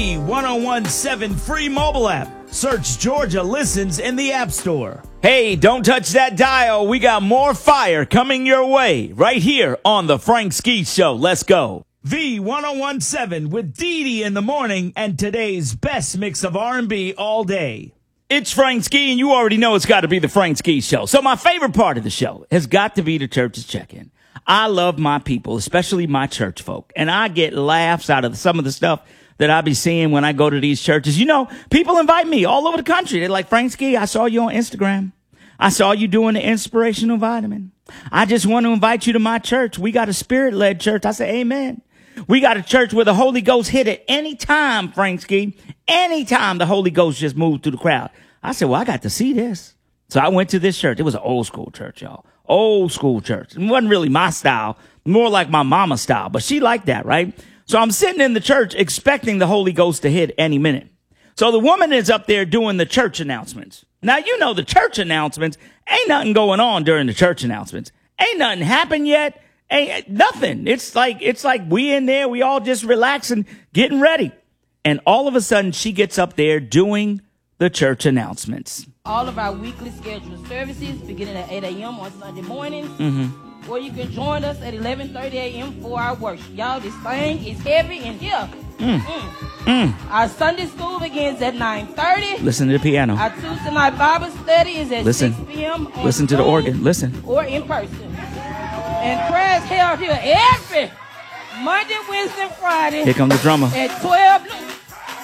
1017 free mobile app. Search Georgia Listens in the App Store. Hey, don't touch that dial. We got more fire coming your way right here on The Frank Ski Show. Let's go. V1017 with Dee Dee in the morning and today's best mix of R&B all day. It's Frank Ski, and you already know it's got to be The Frank Ski Show. So my favorite part of the show has got to be the church's check-in. I love my people, especially my church folk, and I get laughs out of some of the stuff that I be seeing when I go to these churches. You know, people invite me all over the country. They're like, Frank Ski, I saw you on Instagram. I saw you doing the inspirational vitamin. I just want to invite you to my church. We got a spirit-led church. I say, amen. We got a church where the Holy Ghost hit at any time, Frank Ski. Anytime the Holy Ghost just moved through the crowd. I said, well, I got to see this. So I went to this church. It was an old school church, y'all. Old school church. It wasn't really my style, more like my mama's style, but she liked that, right? So I'm sitting in the church expecting the Holy Ghost to hit any minute. So the woman is up there doing the church announcements. Now, you know, the church announcements, ain't nothing going on during the church announcements. Ain't nothing happened yet. Ain't nothing. It's like we in there, we all just relaxing, getting ready. And all of a sudden she gets up there doing the church announcements. All of our weekly scheduled services beginning at 8 a.m. on Sunday mornings. Or you can join us at 11:30 a.m. for our worship. Y'all, this thing is heavy in here. Our Sunday school begins at 9:30. Listen to the piano. Our Tuesday night Bible study is at 6 p.m. on Listen to the organ. Listen. Or in person. And prayers held here every Monday, Wednesday, Friday. Here comes the drummer. At 12 noon.